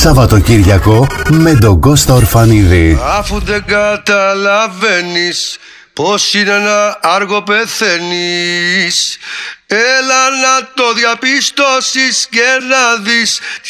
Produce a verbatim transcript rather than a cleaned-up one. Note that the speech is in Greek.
Σαββατοκύριακο με τον Κώστα Ορφανίδη. Αφού δεν καταλαβαίνεις πως είναι ένα άργο πεθαίνεις, έλα να το διαπιστώσεις και να δεις